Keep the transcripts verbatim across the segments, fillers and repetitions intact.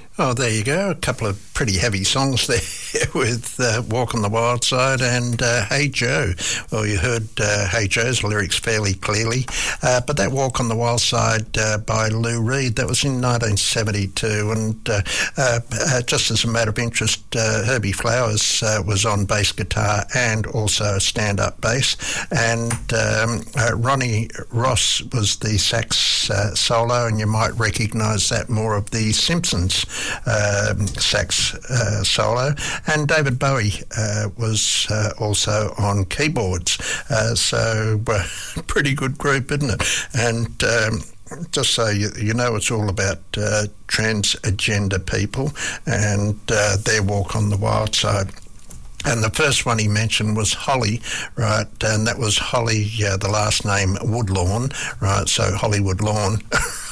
Oh, there you go. A couple of pretty heavy songs there with uh, Walk on the Wild Side and uh, Hey Joe. Well, you heard uh, Hey Joe's lyrics fairly clearly, uh, but that Walk on the Wild Side uh, by Lou Reed, that was in nineteen seventy-two, and uh, uh, uh, just as a matter of interest, uh, Herbie Flowers uh, was on bass guitar and also stand-up bass, and um, uh, Ronnie Ross was the sax uh, solo, and you might recognise that more of the Simpsons Um, sax uh, solo, and David Bowie uh, was uh, also on keyboards. Uh, so, uh, pretty good group, isn't it? And um, just so you, you know, it's all about uh, transgender people and uh, their walk on the wild side. And the first one he mentioned was Holly, right? And that was Holly, uh, the last name Woodlawn, right? So Hollywood Lawn.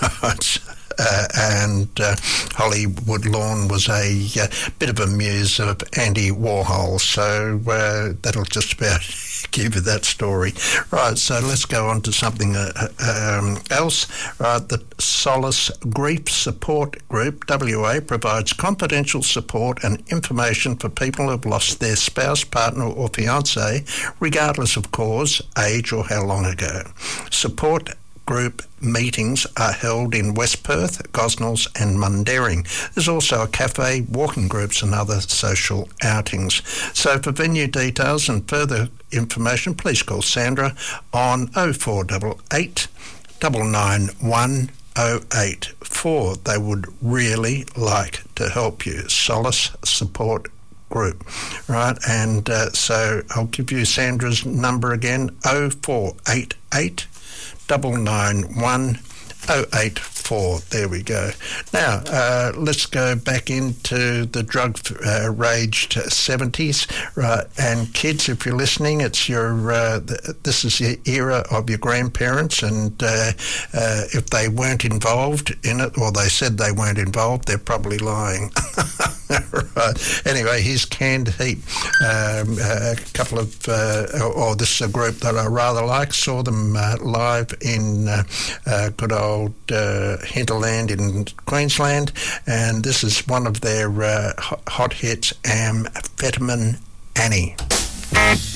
Uh, and uh, Hollywood Lawn was a uh, bit of a muse of Andy Warhol, so uh, that'll just about give you that story. Right, so let's go on to something uh, um, else. Right, the Solace Grief Support Group, W A, provides confidential support and information for people who have lost their spouse, partner or fiancé, regardless of cause, age or how long ago. Support group meetings are held in West Perth, Gosnells and Mundaring. There's also a cafe, walking groups and other social outings. So for venue details and further information, please call Sandra on oh four eight eight, nine nine one, oh eight four. They would really like to help you. Solace Support Group, right? And uh, so I'll give you Sandra's number again, oh four eight eight, nine nine one, oh eight four. There we go. Now, uh, let's go back into the drug-raged uh, seventies. Right, and kids, if you're listening, it's your uh, th- this is the era of your grandparents, and uh, uh, if they weren't involved in it, or they said they weren't involved, they're probably lying. Right. Anyway, here's Canned Heat. Um, a couple of, uh, or this is a group that I rather like. Saw them uh, live in uh, uh, good old uh, Hinterland in Queensland, and this is one of their uh, hot hits, Amphetamine Annie.